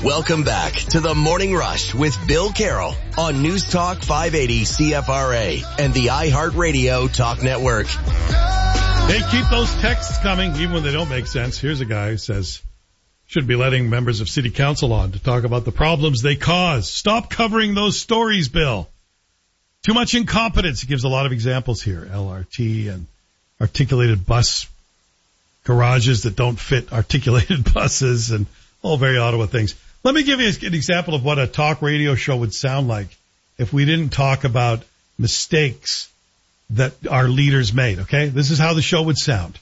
Welcome back to the Morning Rush with Bill Carroll on News Talk 580 CFRA and the iHeartRadio Talk Network. Hey, keep those texts coming, even when they don't make sense. Here's a guy who says, should be letting members of city council on to talk about the problems they cause. Stop covering those stories, Bill. Too much incompetence. He gives a lot of examples here. LRT and articulated bus garages that don't fit articulated buses and all very Ottawa things. Let me give you an example of what a talk radio show would sound like if we didn't talk about mistakes that our leaders made, okay? This is how the show would sound.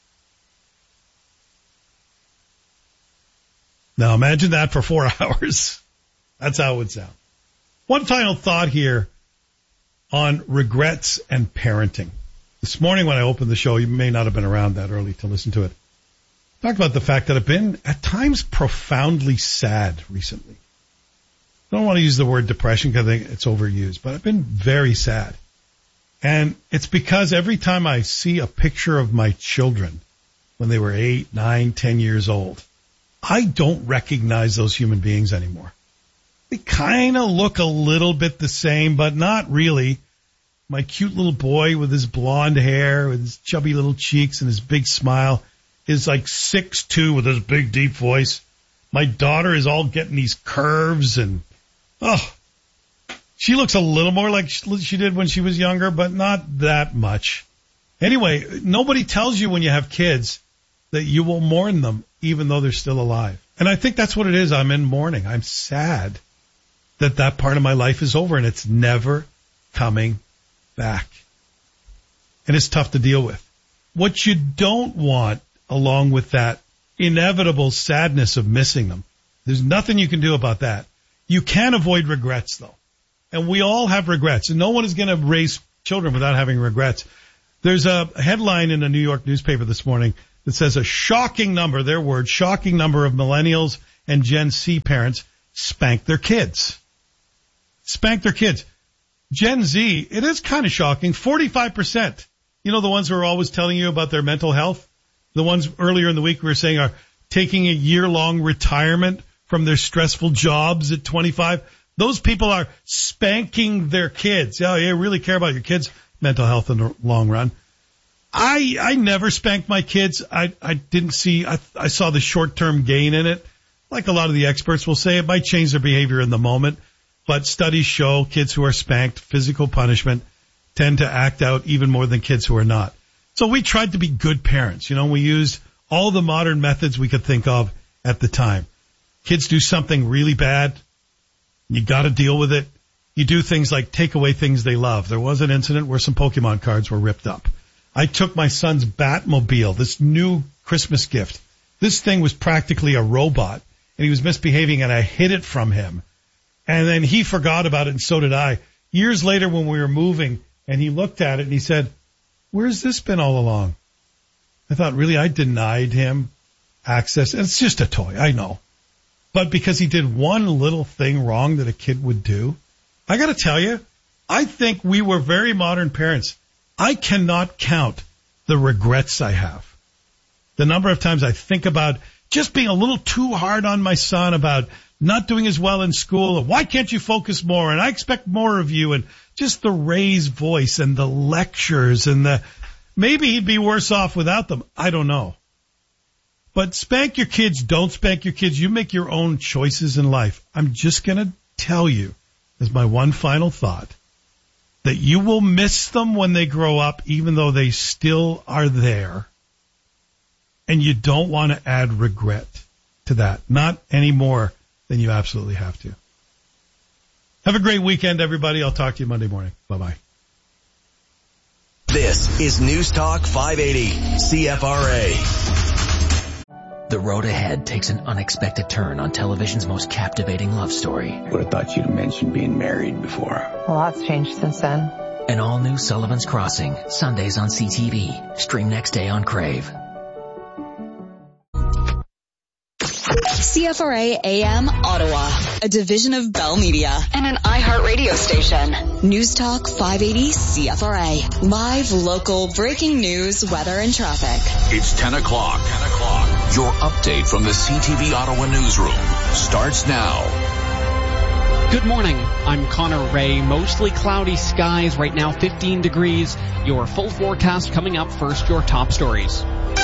Now imagine that for 4 hours. That's how it would sound. One final thought here on regrets and parenting. This morning when I opened the show, you may not have been around that early to listen to it. Talked about the fact that I've been at times profoundly sad recently. I don't want to use the word depression because I think it's overused, but I've been very sad. And it's because every time I see a picture of my children when they were 8, 9, 10 years old, I don't recognize those human beings anymore. They kind of look a little bit the same, but not really. My cute little boy with his blonde hair, with his chubby little cheeks and his big smile is like 6'2" with his big deep voice. My daughter is all getting these curves and, she looks a little more like she did when she was younger, but not that much. Anyway, nobody tells you when you have kids that you will mourn them even though they're still alive. And I think that's what it is. I'm in mourning. I'm sad that that part of my life is over and it's never coming back. And it's tough to deal with. What you don't want along with that inevitable sadness of missing them, there's nothing you can do about that. You can avoid regrets though. And we all have regrets, and no one is going to raise children without having regrets. There's a headline in a New York newspaper this morning that says a shocking number, their word, shocking number of millennials and Gen Z parents spank their kids. Spank their kids. Gen Z, it is kind of shocking, 45%. You know, the ones who are always telling you about their mental health? The ones earlier in the week we were saying are taking a year-long retirement from their stressful jobs at 25. Those people are spanking their kids. Oh, you really care about your kids' mental health in the long run. I never spanked my kids. I saw the short-term gain in it. Like a lot of the experts will say, it might change their behavior in the moment. But studies show kids who are spanked, physical punishment, tend to act out even more than kids who are not. So we tried to be good parents. You know, we used all the modern methods we could think of at the time. Kids do something really bad. You got to deal with it. You do things like take away things they love. There was an incident where some Pokemon cards were ripped up. I took my son's Batmobile, this new Christmas gift. This thing was practically a robot, and he was misbehaving, and I hid it from him. And then he forgot about it, and so did I. Years later when we were moving, and he looked at it, and he said, "Where's this been all along?" I thought, really, I denied him access. It's just a toy, I know. But because he did one little thing wrong that a kid would do, I got to tell you, I think we were very modern parents. I cannot count the regrets I have. The number of times I think about just being a little too hard on my son about not doing as well in school. Why can't you focus more? And I expect more of you. And just the raised voice and the lectures and maybe he'd be worse off without them. I don't know. But spank your kids, don't spank your kids. You make your own choices in life. I'm just going to tell you, as my one final thought, that you will miss them when they grow up, even though they still are there. And you don't want to add regret to that. Not any more than you absolutely have to. Have a great weekend, everybody. I'll talk to you Monday morning. Bye-bye. This is News Talk 580 CFRA. The road ahead takes an unexpected turn on television's most captivating love story. Would have thought you'd mentioned being married before. A lot's changed since then. An all-new Sullivan's Crossing, Sundays on CTV. Stream next day on Crave. CFRA AM Ottawa, a division of Bell Media and an iHeartRadio station. News Talk 580 CFRA. Live, local, breaking news, weather, and traffic. It's 10 o'clock. Your update from the CTV Ottawa newsroom starts now. Good morning. I'm Connor Ray. Mostly cloudy skies right now, 15 degrees. Your full forecast coming up first, your top stories.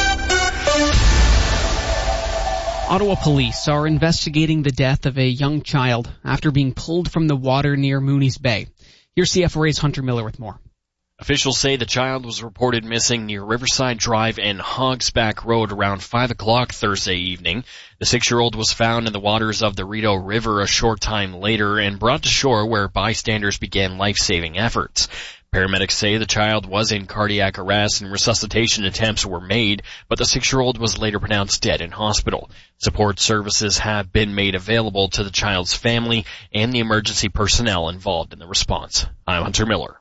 Ottawa police are investigating the death of a young child after being pulled from the water near Mooney's Bay. Here's CFRA's Hunter Miller with more. Officials say the child was reported missing near Riverside Drive and Hogsback Road around 5 o'clock Thursday evening. The 6-year-old was found in the waters of the Rideau River a short time later and brought to shore where bystanders began life-saving efforts. Paramedics say the child was in cardiac arrest and resuscitation attempts were made, but the 6-year-old was later pronounced dead in hospital. Support services have been made available to the child's family and the emergency personnel involved in the response. I'm Hunter Miller.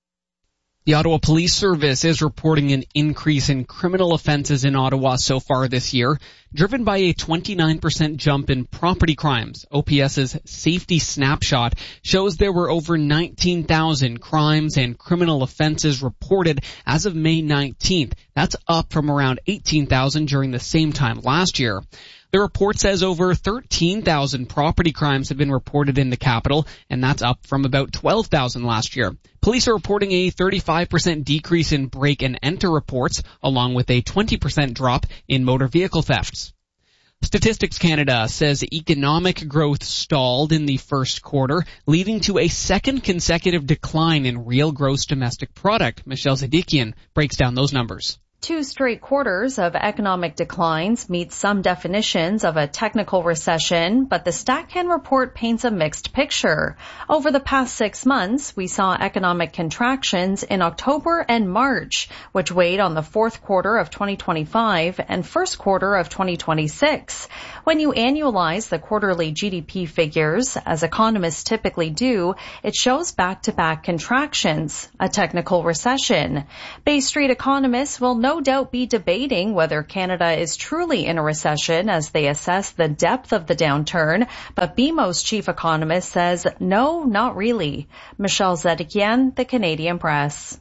The Ottawa Police Service is reporting an increase in criminal offenses in Ottawa so far this year, driven by a 29% jump in property crimes. OPS's Safety Snapshot shows there were over 19,000 crimes and criminal offenses reported as of May 19th. That's up from around 18,000 during the same time last year. The report says over 13,000 property crimes have been reported in the capital, and that's up from about 12,000 last year. Police are reporting a 35% decrease in break and enter reports, along with a 20% drop in motor vehicle thefts. Statistics Canada says economic growth stalled in the first quarter, leading to a second consecutive decline in real gross domestic product. Michelle Zadikian breaks down those numbers. 2 straight quarters of economic declines meet some definitions of a technical recession, but the StatCan report paints a mixed picture. Over the past 6 months, we saw economic contractions in October and March, which weighed on the fourth quarter of 2025 and first quarter of 2026. When you annualize the quarterly GDP figures, as economists typically do, it shows back-to-back contractions, a technical recession. Bay Street economists will no doubt be debating whether Canada is truly in a recession as they assess the depth of the downturn, but BMO's chief economist says no, not really. Michelle Zedikian, The Canadian Press.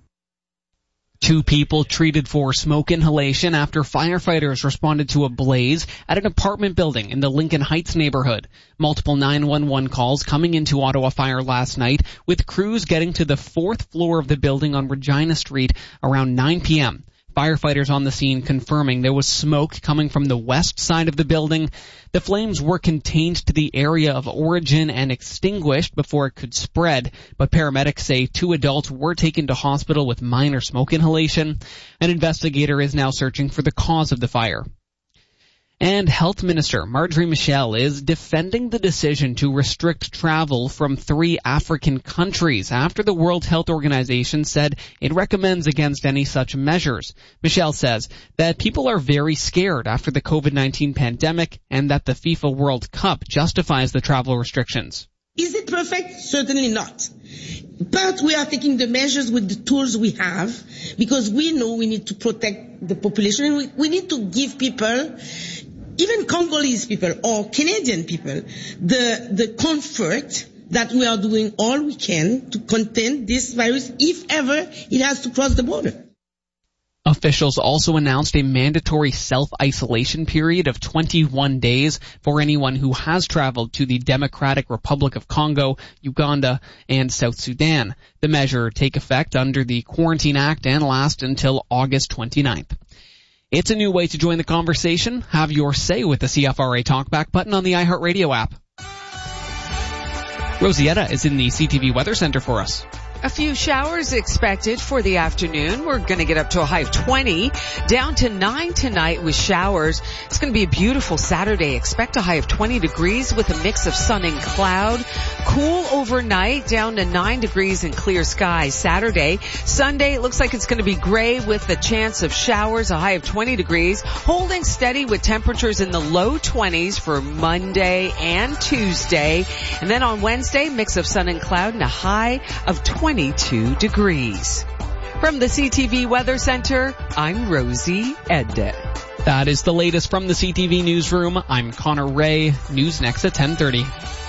2 people treated for smoke inhalation after firefighters responded to a blaze at an apartment building in the Lincoln Heights neighborhood. Multiple 911 calls coming into Ottawa Fire last night, with crews getting to the 4th floor of the building on Regina Street around 9 p.m. Firefighters on the scene confirming there was smoke coming from the west side of the building. The flames were contained to the area of origin and extinguished before it could spread, but paramedics say 2 adults were taken to hospital with minor smoke inhalation. An investigator is now searching for the cause of the fire. And Health Minister Marjorie Michel is defending the decision to restrict travel from 3 African countries after the World Health Organization said it recommends against any such measures. Michel says that people are very scared after the COVID-19 pandemic and that the FIFA World Cup justifies the travel restrictions. Is it perfect? Certainly not. But we are taking the measures with the tools we have because we know we need to protect the population. We need to give people, even Congolese people or Canadian people, the comfort that we are doing all we can to contain this virus if ever it has to cross the border. Officials also announced a mandatory self-isolation period of 21 days for anyone who has traveled to the Democratic Republic of Congo, Uganda, and South Sudan. The measure take effect under the Quarantine Act and last until August 29th. It's a new way to join the conversation. Have your say with the CFRA Talkback button on the iHeartRadio app. Rosietta is in the CTV Weather Center for us. A few showers expected for the afternoon. We're going to get up to a high of 20, down to 9 tonight with showers. It's going to be a beautiful Saturday. Expect a high of 20 degrees with a mix of sun and cloud. Cool overnight, down to 9 degrees and clear skies Saturday. Sunday, it looks like it's going to be gray with a chance of showers, a high of 20 degrees. Holding steady with temperatures in the low 20s for Monday and Tuesday. And then on Wednesday, mix of sun and cloud and a high of 22 degrees. From the CTV Weather Center, I'm Rosie Edda. That is the latest from the CTV Newsroom. I'm Connor Ray. News next at 10:30.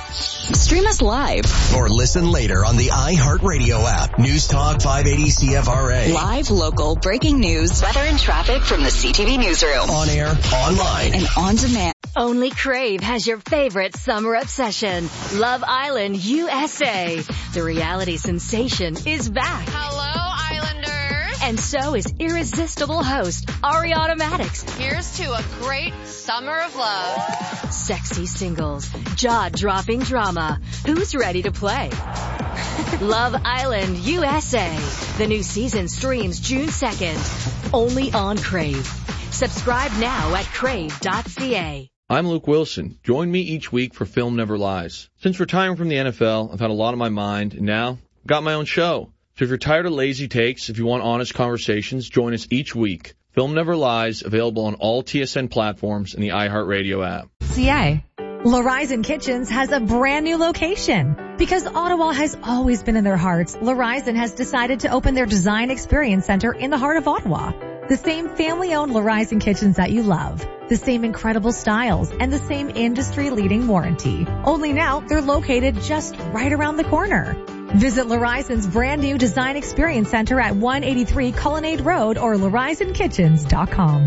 Stream us live. Or listen later on the iHeartRadio app. News Talk 580 CFRA. Live, local, breaking news, weather and traffic from the CTV newsroom. On air, online, and on demand. Only Crave has your favorite summer obsession. Love Island USA. The reality sensation is back. Hello, Islanders. And so is irresistible host Ariana Maddox. Here's to a great summer of love. Sexy singles, jaw-dropping drama. Who's ready to play? Love Island USA. The new season streams June 2nd. Only on Crave. Subscribe now at crave.ca. I'm Luke Wilson. Join me each week for Film Never Lies. Since retiring from the NFL, I've had a lot on my mind, and now I've got my own show. So if you're tired of lazy takes, if you want honest conversations, join us each week. Film Never Lies, available on all TSN platforms and the iHeartRadio app. CA. L'Horizon Kitchens has a brand new location. Because Ottawa has always been in their hearts, L'Horizon has decided to open their Design Experience Center in the heart of Ottawa. The same family-owned L'Horizon Kitchens that you love. The same incredible styles and the same industry-leading warranty. Only now, they're located just right around the corner. Visit L'Horizon's brand new Design Experience Center at 183 Colonnade Road or L'HorizonKitchens.com.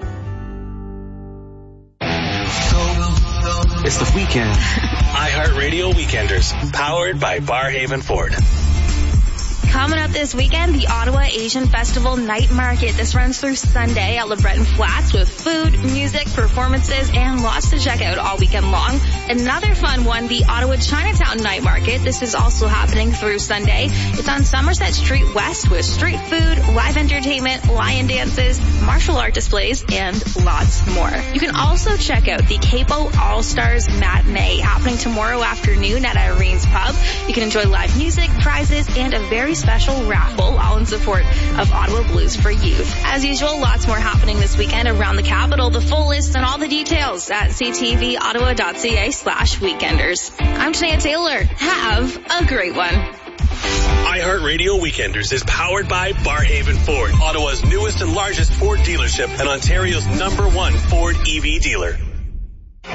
It's the weekend. iHeartRadio Weekenders, powered by Barhaven Ford. Coming up this weekend, the Ottawa Asian Festival Night Market. This runs through Sunday at LeBreton Flats with food, music, performances, and lots to check out all weekend long. Another fun one, the Ottawa Chinatown Night Market. This is also happening through Sunday. It's on Somerset Street West with street food, live entertainment, lion dances, martial art displays, and lots more. You can also check out the Capo All-Stars Matinee happening tomorrow afternoon at Irene's Pub. You can enjoy live music, prizes, and a very special raffle, all in support of Ottawa Blues for Youth. As usual, lots more happening this weekend around the capital. The full list and all the details at ctvottawa.ca/weekenders. I'm Tania Taylor. Have a great one. iHeartRadio Weekenders is powered by Barhaven Ford, Ottawa's newest and largest Ford dealership and Ontario's #1 Ford EV dealer.